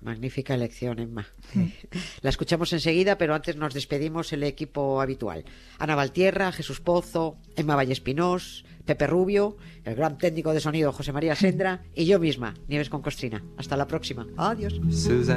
Magnífica elección, Emma. La escuchamos enseguida, pero antes nos despedimos el equipo habitual. Ana Valtierra, Jesús Pozo, Emma Vallespinós, Pepe Rubio, el gran técnico de sonido José María Sendra y yo misma, Nieves con Costrina. Hasta la próxima. Adiós.